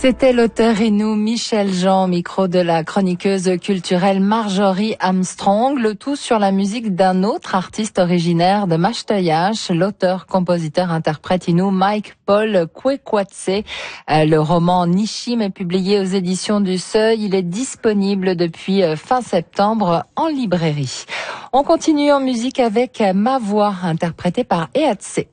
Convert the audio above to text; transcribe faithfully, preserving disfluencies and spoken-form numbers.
C'était l'auteur Inou Michel Jean, micro de la chroniqueuse culturelle Marjorie Armstrong, le tout sur la musique d'un autre artiste originaire de Machteuillache, l'auteur, compositeur, interprète Inou Mike Paul Kwekwatse. Le roman Nishim est publié aux éditions du Seuil. Il est disponible depuis fin septembre en librairie. On continue en musique avec Ma Voix, interprétée par Eatse.